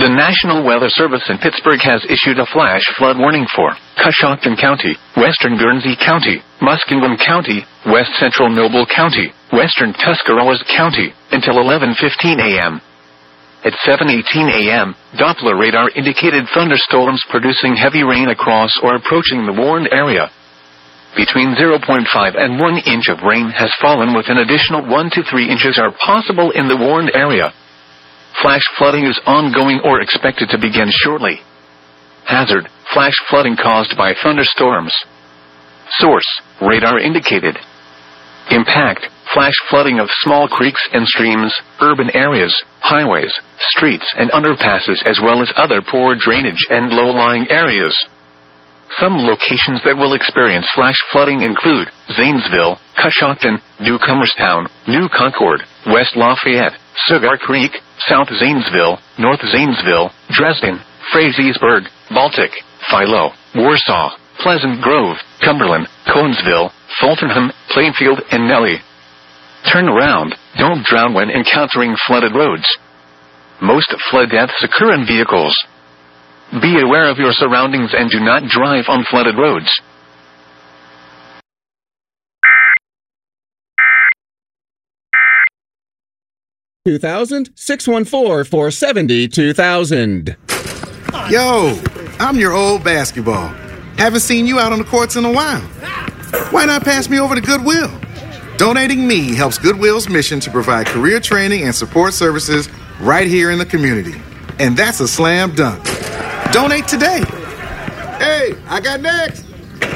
The National Weather Service in Pittsburgh has issued a flash flood warning for Coshocton County, Western Guernsey County, Muskingum County, West Central Noble County, Western Tuscarawas County, until 11:15 a.m. At 7:18 a.m., Doppler radar indicated thunderstorms producing heavy rain across or approaching the warned area. Between 0.5 and 1 inch of rain has fallen, with an additional 1 to 3 inches are possible in the warned area. Flash flooding is ongoing or expected to begin shortly. Hazard: flash flooding caused by thunderstorms. Source: radar indicated. Impact: flash flooding of small creeks and streams, urban areas, highways, streets, and underpasses, as well as other poor drainage and low-lying areas. Some locations that will experience flash flooding include Zanesville, Coshocton, Newcomerstown, New Concord, West Lafayette, Cigar Creek, South Zanesville, North Zanesville, Dresden, Frazeysburg, Baltic, Philo, Warsaw, Pleasant Grove, Cumberland, Conesville, Fultonham, Plainfield, and Nellie. Turn around. Don't drown when encountering flooded roads. Most flood deaths occur in vehicles. Be aware of your surroundings and do not drive on flooded roads. $2,000-614-470-2000. Yo, I'm your old basketball. Haven't seen you out on the courts in a while. Why not pass me over to Goodwill? Donating me helps Goodwill's mission to provide career training and support services right here in the community. And that's a slam dunk. Donate today. Hey, I got next.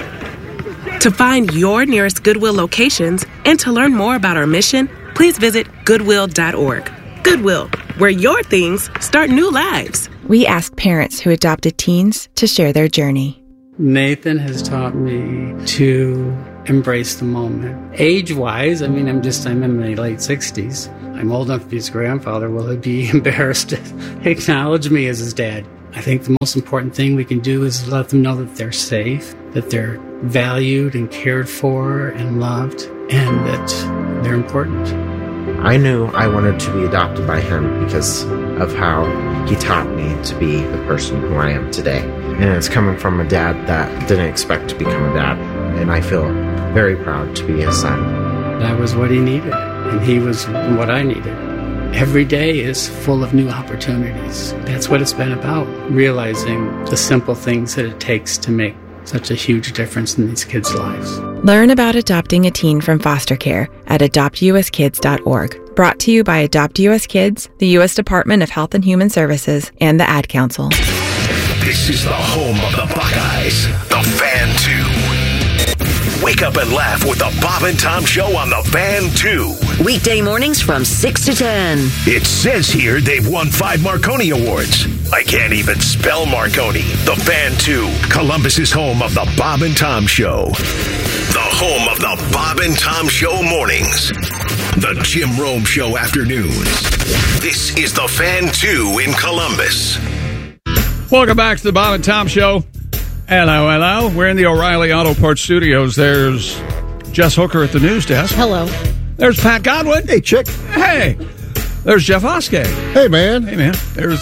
To find your nearest Goodwill locations and to learn more about our mission, please visit Goodwill.org. Goodwill, where your things start new lives. We ask parents who adopted teens to share their journey. Nathan has taught me to embrace the moment. Age-wise, I'm in my late 60s. I'm old enough to be his grandfather. Will he be embarrassed to acknowledge me as his dad? I think the most important thing we can do is let them know that they're safe, that they're valued and cared for and loved, and that they're important. I knew I wanted to be adopted by him because of how he taught me to be the person who I am today. And it's coming from a dad that didn't expect to become a dad. And I feel very proud to be his son. That was what he needed, and he was what I needed. Every day is full of new opportunities. That's what it's been about, realizing the simple things that it takes to make such a huge difference in these kids' lives. Learn about adopting a teen from foster care at adoptuskids.org. Brought to you by Adopt U.S. Kids, the U.S. Department of Health and Human Services, and the Ad Council. This is the home of the Buckeyes, the Fan 2. Wake up and laugh with the Bob and Tom Show on the Fan 2. Weekday mornings from 6 to 10. It says here they've won 5 Marconi Awards. I can't even spell Marconi. The Fan 2, Columbus's home of the Bob and Tom Show. The home of the Bob and Tom Show mornings. The Jim Rome Show afternoons. This is the Fan 2 in Columbus. Welcome back to the Bob and Tom Show. Hello. We're in the O'Reilly Auto Parts Studios. There's Jess Hooker at the news desk. Hello. There's Pat Godwin. Hey, chick. Hey. There's Jeff Oskey. Hey, man. There's,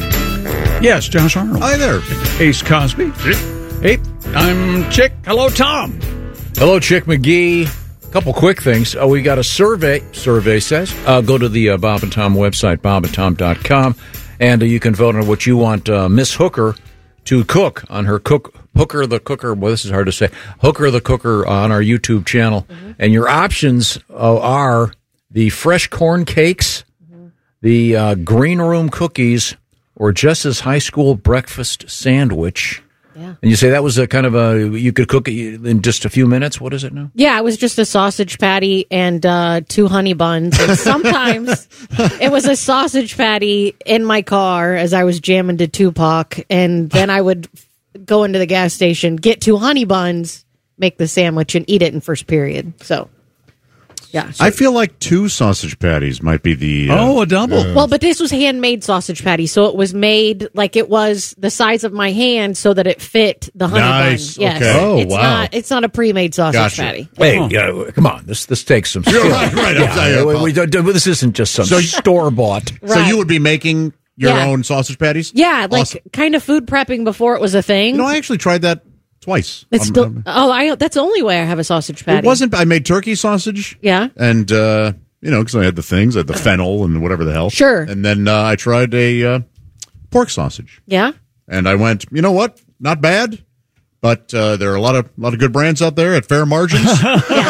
Josh Arnold. Hi there. Ace Cosby. Hey, I'm Chick. Hello, Tom. Hello, Chick McGee. A couple quick things. We got a survey. Survey says, go to the Bob and Tom website, bobandtom.com, and you can vote on what you want Miss Hooker to cook on her Hooker the Cooker. Well, this is hard to say. Hooker the Cooker on our YouTube channel. Mm-hmm. And your options are the fresh corn cakes, the green room cookies, or Jess's high school breakfast sandwich. Yeah. And you say that was a kind of you could cook it in just a few minutes. What is it now? Yeah, it was just a sausage patty and 2 honey buns. And sometimes it was a sausage patty in my car as I was jamming to Tupac. And then I would go into the gas station, get 2 honey buns, make the sandwich, and eat it in first period. So, yeah. I feel like 2 sausage patties might be the... a double. Well, but this was handmade sausage patty, so it was made like it was the size of my hand so that it fit the honey bun. Yes. Okay. Oh, wow. It's not a pre-made sausage patty. Hey, come on. This takes some skill. Right. This isn't just some store-bought. So you would be making Your Yeah. own sausage patties? Yeah, like Awesome. kind of food prepping before it was a thing. I actually tried that twice. It's still. That's the only way I have a sausage patty. It wasn't. I made turkey sausage. Yeah. And, because I had the things, I had the fennel and whatever the hell. Sure. And then I tried a pork sausage. Yeah. And I went, you know what? Not bad. But there are a lot of good brands out there at fair margins. They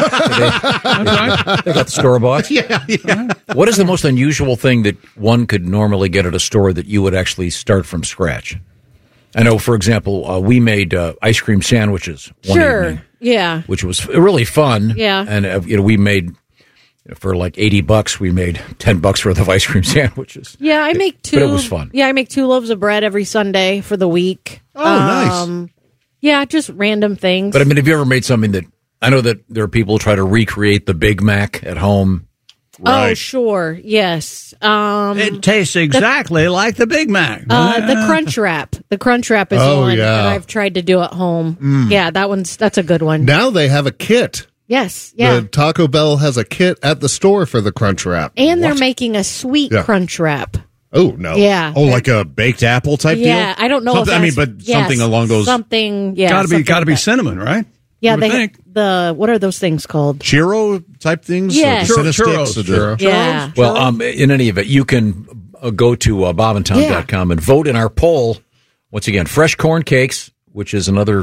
got the store-bought. Yeah. What is the most unusual thing that one could normally get at a store that you would actually start from scratch? I know, for example, we made ice cream sandwiches one evening, Yeah. which was really fun. Yeah. And we made for like $80. We made $10 worth of ice cream sandwiches. Yeah, I make 2. But it was fun. Yeah, I make 2 loaves of bread every Sunday for the week. Oh, nice. Yeah, just random things. But I mean, have you ever made something that I know that there are people who try to recreate the Big Mac at home? Oh, sure. Yes. It tastes exactly like the Big Mac. The Crunch Wrap. The Crunch Wrap is one that I've tried to do at home. Yeah, that's a good one. Now they have a kit. Yes. Yeah. The Taco Bell has a kit at the store for the Crunch Wrap. And they're making a sweet Crunch Wrap. Oh, no. Yeah. Oh, like a baked apple type deal? Yeah, I don't know Something, if that's... something along those... Something, yeah. Gotta be cinnamon, right? Yeah, You would think. what are those things called? Churro type things? Yeah. Churros. Yeah. Well, in any event, you can go to bobandtom.com and vote in our poll. Once again, fresh corn cakes, which is another...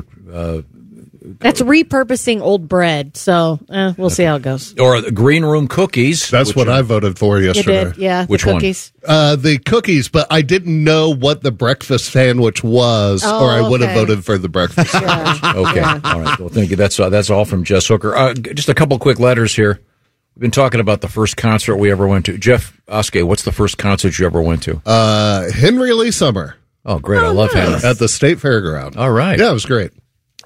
That's repurposing old bread, so we'll see how it goes. Or the green room cookies. That's what I voted for yesterday. You did, yeah. Which the cookies. The cookies, but I didn't know what the breakfast sandwich was, or I would have voted for the breakfast sandwich. Okay. All right. Well, thank you. That's all from Jess Hooker. Just a couple quick letters here. We've been talking about the first concert we ever went to. Jeff Oskey, what's the first concert you ever went to? Henry Lee Summer. Oh, great. I love Henry. At the State Fairground. All right. Yeah, it was great.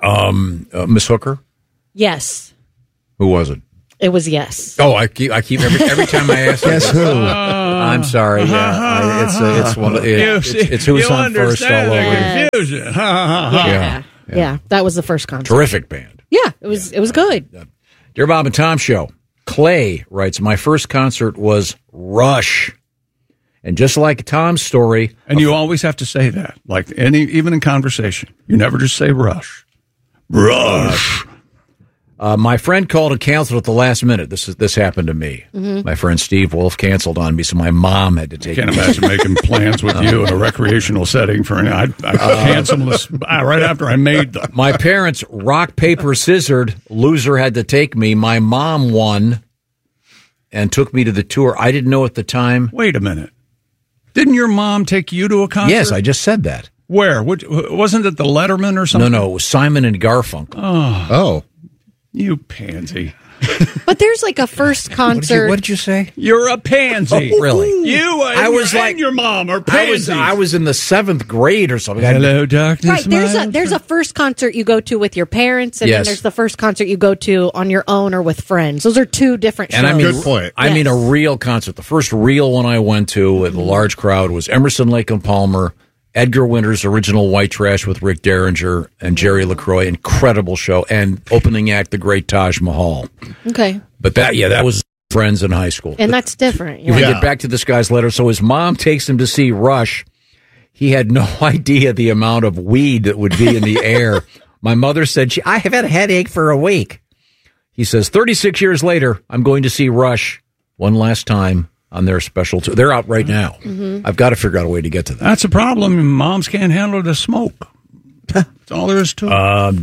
Miss Hooker? Yes. Who was it? It was yes. Oh, I keep every time I ask. Guess who? I'm sorry. Yeah, it's one. It's who's on first all over. Confusion. Yeah. That was the first concert. Terrific band. Yeah, it was good. Dear Bob and Tom Show, Clay writes, my first concert was Rush. And just like Tom's story... And you always have to say that, like even in conversation. You never just say Rush. Rush. My friend called and canceled at the last minute. This happened to me. Mm-hmm. My friend Steve Wolf canceled on me, so my mom had to take me. I can't imagine making plans with you in a recreational setting for I'd cancel this right after I made them. My parents rock, paper, scissored. Loser had to take me. My mom won and took me to the tour. I didn't know at the time. Wait a minute. Didn't your mom take you to a concert? Yes, I just said that. Where? Wasn't it the Letterman or something? No, it was Simon and Garfunkel. Oh. You pansy. But there's like a first concert. What did you say? You're a pansy. Oh, really? You and your mom are pansies. I was in the 7th grade or something. Hello, darkness. Right, there's a first concert you go to with your parents, and then there's the first concert you go to on your own or with friends. Those are two different shows. And I mean, good point. I mean, a real concert. The first real one I went to with a large crowd was Emerson, Lake and Palmer, Edgar Winter's original White Trash with Rick Derringer and Jerry LaCroix. Incredible show. And opening act, the great Taj Mahal. Okay. But that was friends in high school. And that's different. You get back to this guy's letter. So his mom takes him to see Rush. He had no idea the amount of weed that would be in the air. My mother said, I have had a headache for a week. He says, 36 years later, I'm going to see Rush one last time on their special tour. They're out right now. Mm-hmm. I've got to figure out a way to get to that. That's a problem. Moms can't handle the smoke. That's all there is to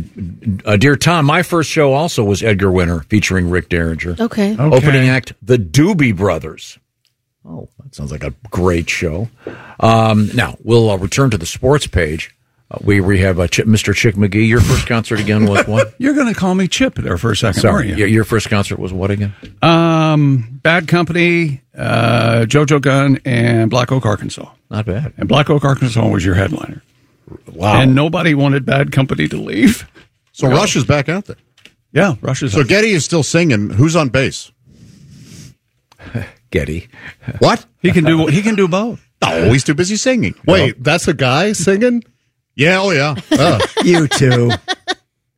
it. Dear Tom, my first show also was Edgar Winter featuring Rick Derringer. Okay. Opening act, the Doobie Brothers. Oh, that sounds like a great show. Now, we'll return to the sports page. We have Mr. Chick McGee. Your first concert again was what? You're going to call me Chip there for a second. Sorry, your first concert was what again? Bad Company, JoJo Gunn, and Black Oak, Arkansas. Not bad. And Black Oak, Arkansas was your headliner. Wow. And nobody wanted Bad Company to leave. So Rush is back out there. Yeah, Rush is. So Getty is still singing. Who's on bass? Getty. What? He can do both. Oh, he's too busy singing. Wait, that's a guy singing? Yeah, oh yeah. Oh. You too.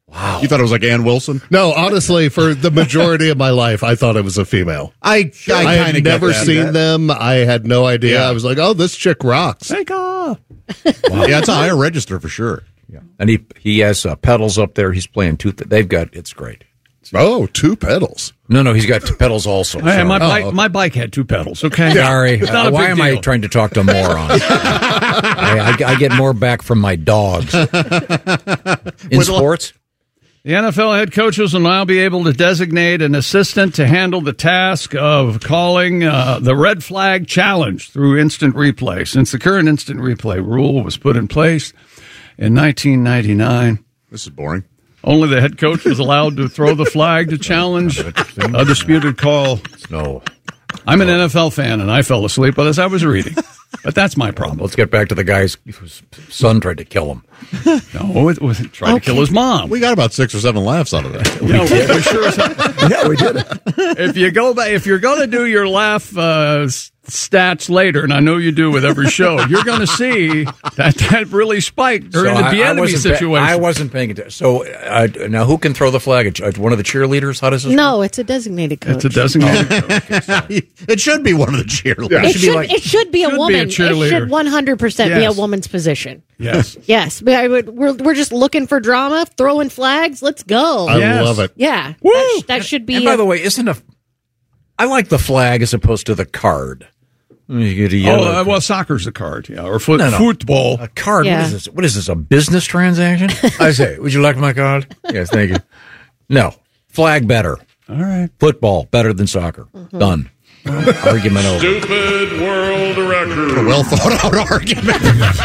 Wow. You thought it was like Ann Wilson? No, honestly, for the majority of my life, I thought it was a female. I had never seen them. I had no idea. Yeah. I was like, oh, this chick rocks. Take off. Wow. Yeah, it's a higher register for sure. Yeah. And he has pedals up there. He's playing it's great. Oh, 2 pedals. No, he's got 2 pedals also. Hey, my bike had 2 pedals, okay? Sorry. It's not a Why big am I deal. trying to talk to morons? I get more back from my dogs. In sports? The NFL head coaches will now be able to designate an assistant to handle the task of calling the red flag challenge through instant replay. Since the current instant replay rule was put in place in 1999. This is boring. Only the head coach was allowed to throw the flag to challenge a disputed call. No. I'm an NFL fan, and I fell asleep as I was reading. But that's my problem. Let's get back to the guy's whose son tried to kill him. No, it was tried to kill his mom. We got about 6 or 7 laughs out of that. We sure Yeah, we did. If you go back, if you're going to do your laugh stats later, and I know you do with every show, you're going to see that really spiked during the Bieniemy situation. I wasn't paying attention. So now, who can throw the flag? One of the cheerleaders? How does this? No, it's a designated coach. It's a designated coach. It should be one of the cheerleaders. It should be a woman. It should cheerleader. 100% be a woman's position. Yes. Yes. We're just looking for drama, throwing flags. Let's go. I love it. Yeah. That should be. And by the way, I like the flag as opposed to the card. You get a yellow. Well, soccer's a card, or football. A card. Yeah. What is this? What is this? A business transaction? I say, would you like my card? Yes, thank you. No, flag better. All right. Football better than soccer. Done. Argument over. Stupid world record. A well thought out argument.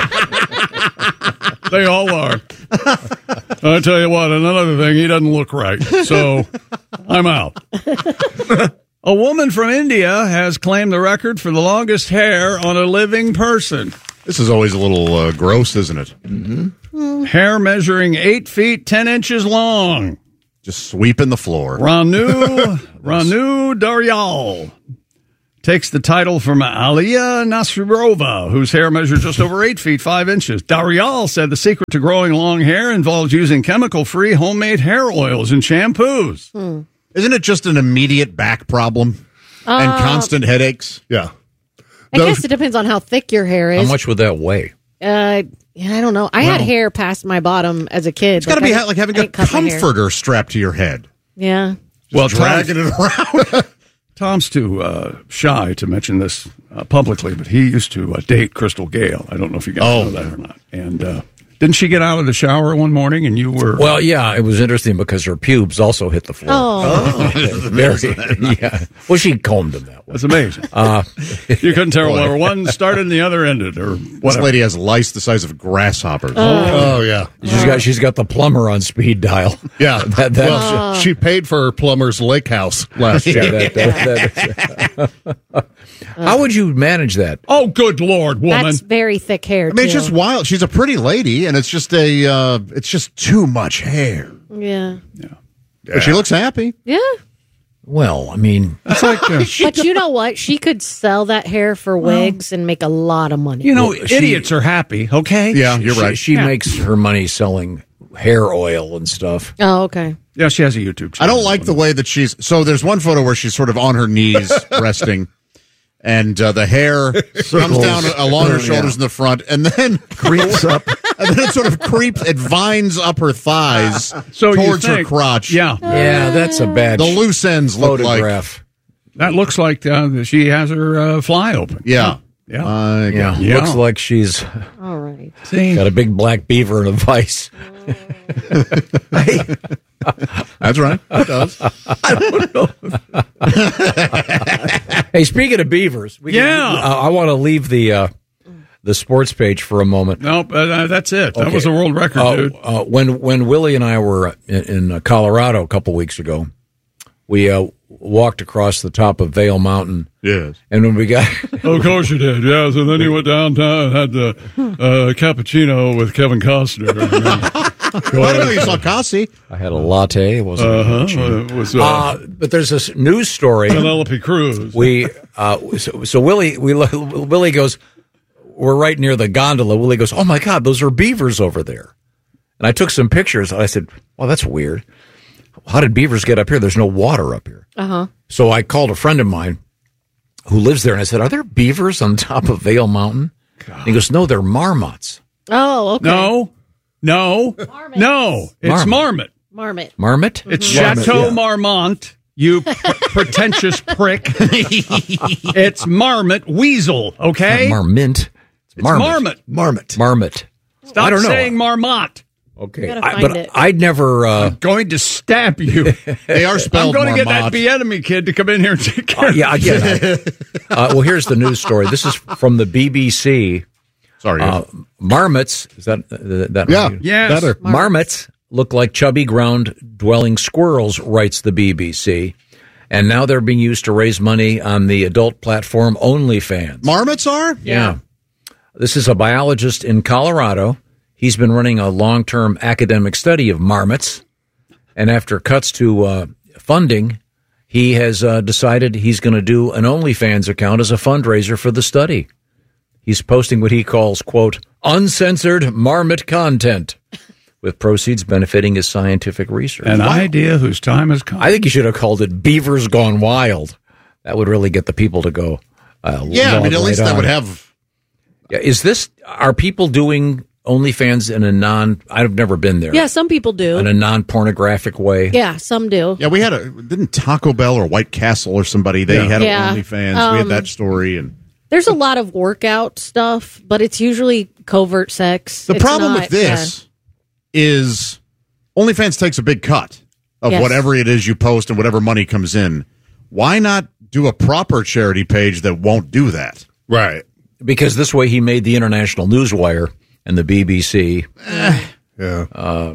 They all are. I tell you what, another thing, he doesn't look right. So I'm out. A woman from India has claimed the record for the longest hair on a living person. This is always a little gross, isn't it? Mm-hmm. Hair measuring 8 feet, 10 inches long. Just sweeping the floor. Ranu Daryal takes the title from Aliya Nasirova, whose hair measured just over 8 feet, 5 inches. Daryal said the secret to growing long hair involves using chemical-free homemade hair oils and shampoos. Isn't it just an immediate back problem and constant headaches? Yeah. I guess it depends on how thick your hair is. How much would that weigh? I don't know. I had hair past my bottom as a kid. It's got to be like having a comforter strapped to your head. Yeah. Well, dragging it around. Tom's too shy to mention this publicly, but he used to date Crystal Gale. I don't know if you guys know that or not. And didn't she get out of the shower one morning and you were... Well, yeah, it was interesting because her pubes also hit the floor. Yeah. Well, she combed them that way. That's amazing. You couldn't tell where one started and the other ended, or whatever. This lady has lice the size of grasshoppers. Oh yeah. She's got the plumber on speed dial. Yeah. She paid for her plumber's lake house last year. How would you manage that? Oh, good Lord, woman. That's very thick hair, I mean, it's just wild. She's a pretty lady, and it's just too much hair. Yeah. But she looks happy. Yeah. Well, I mean, it's like, but you know what? She could sell that hair for wigs and make a lot of money. You know, idiots are happy, okay? Yeah, you're right. She makes her money selling hair oil and stuff. Oh, okay. Yeah, she has a YouTube channel. I don't like the way that she's... So there's one photo where she's sort of on her knees resting, and the hair comes down along her shoulders in the front, and then creeps up. And then it sort of creeps, it vines up her thighs towards her crotch. Yeah. Yeah, that's a bad The loose ends look photograph. That looks like she has her fly open. Yeah. Yeah. Looks like she's All right. got a big black beaver in a vice. That's right. It does. I don't know. Hey, speaking of beavers, I want to leave the sports page for a moment. Nope, that's it. That was a world record, dude. When Willie and I were in Colorado a couple weeks ago, we walked across the top of Vail Mountain. Yes. And when we got... Of course you did, yes. And then he went downtown and had the cappuccino with Kevin Costner. I know you saw Cassie. I had a latte. It wasn't it was, but there's this news story. Penelope Cruz. So Willie goes, we're right near the gondola. Willie goes, oh my God, those are beavers over there. And I took some pictures. I said, well, that's weird. How did beavers get up here? There's no water up here. Uh-huh. So I called a friend of mine who lives there, and I said, are there beavers on top of Vail Mountain? And he goes, no, they're marmots. Oh, okay. No. It's marmot. Marmot. Marmot? It's Chateau Marmont, you pretentious prick. It's marmot weasel, okay? Marmint. It's marmot. Marmot. Stop I don't know. saying marmot. Okay. But I'd never... I'm going to stab you. They are spelled I'm going to get Marmot. that Bienemy kid to come in here and take care of yeah, I get it. Well, here's the news story. This is from the BBC. Sorry. Marmots, is that Yeah, yes. better. Marmots look like chubby ground-dwelling squirrels, writes the BBC. And now they're being used to raise money on the adult platform OnlyFans. Marmots are? Yeah. This is a biologist in Colorado. He's been running a long-term academic study of marmots. And after cuts to funding, he has decided he's going to do an OnlyFans account as a fundraiser for the study. He's posting what he calls, quote, uncensored marmot content, with proceeds benefiting his scientific research. An idea whose time has come. I think you should have called it Beavers Gone Wild. That would really get the people to go. At least that would have. Yeah, are people doing OnlyFans in I've never been there. Yeah, some people do. In a non-pornographic way. Yeah, some do. Yeah, we had didn't Taco Bell or White Castle or somebody, they had an OnlyFans. We had that story. And there's a lot of workout stuff, but it's usually covert sex. The problem with this is OnlyFans takes a big cut of whatever it is you post and whatever money comes in. Why not do a proper charity page that won't do that? Right. Because this way he made the International Newswire and the BBC. Yeah.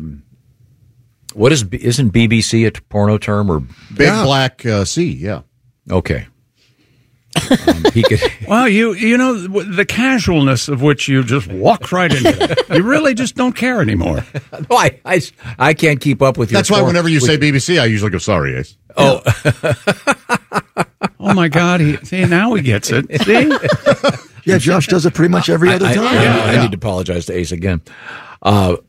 Isn't BBC a porno term or Big Black Sea? Yeah. Okay. He could. Well, you know the casualness of which you just walk right into it. You really just don't care anymore. No, I can't keep up with you. That's why whenever you say BBC, I usually go, sorry, Ace. Oh. Oh, my God. Now he gets it. See? Yeah, Josh does it pretty much every other time. I need to apologize to Ace again.